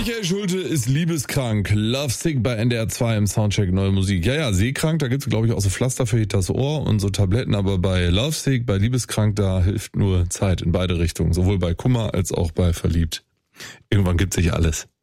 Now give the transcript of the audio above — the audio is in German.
Michael Schulte ist liebeskrank. Lovesick bei NDR 2 im Soundcheck Neue Musik. Ja, seekrank, da gibt's glaube ich auch so Pflaster für das Ohr und so Tabletten, aber bei Lovesick, bei liebeskrank, da hilft nur Zeit in beide Richtungen. Sowohl bei Kummer als auch bei verliebt. Irgendwann gibt sich alles.